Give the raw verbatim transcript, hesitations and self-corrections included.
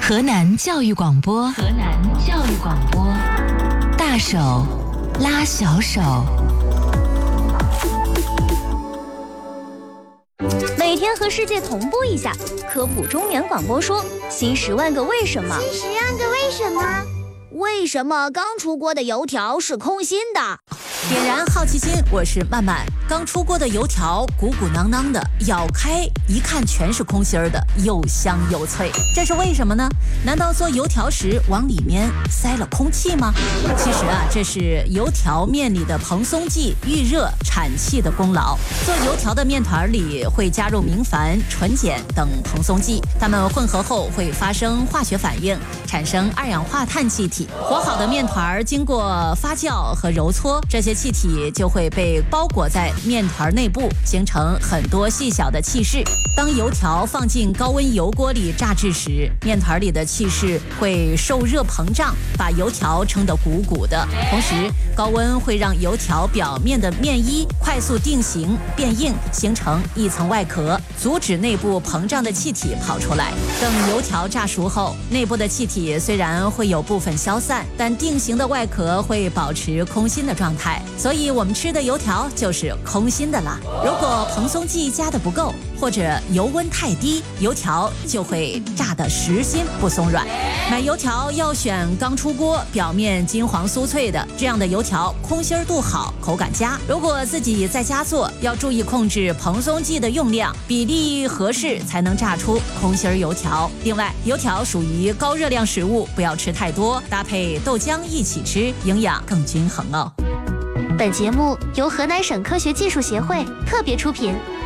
河南教育广播，河南教育广播，大手拉小手。 每天和世界同步一下，科普中原广播说新十万个为什么。 新十万个为什么？为什么刚出锅的油条是空心的？ 点燃好奇心，我是曼曼。刚出锅的油条鼓鼓囊囊的，咬开一看全是空心儿的，又香又脆，这是为什么呢？难道做油条时往里面塞了空气吗？其实啊，这是油条面里的蓬松剂预热产气的功劳。做油条的面团里会加入明矾、纯碱等蓬松剂，它们混合后会发生化学反应，产生二氧化碳气体。和好的面团经过发酵和揉搓，这些气体就会被包裹在面团内部，形成很多细小的气室。当油条放进高温油锅里炸制时，面团里的气室会受热膨胀，把油条撑得鼓鼓的。同时，高温会让油条表面的面衣快速定型变硬，形成一层外壳，阻止内部膨胀的气体跑出来。等油条炸熟后，内部的气体虽然会有部分消散，但定型的外壳会保持空心的状态，所以我们吃的油条就是空心的啦。如果蓬松剂加的不够，或者油温太低，油条就会炸得实心不松软。买油条要选刚出锅、表面金黄酥脆的，这样的油条空心度好，口感佳。如果自己在家做，要注意控制蓬松剂的用量，比例合适才能炸出空心油条。另外，油条属于高热量食物，不要吃太多，搭配豆浆一起吃，营养更均衡哦。 本节目由河南省科学技术协会特别出品。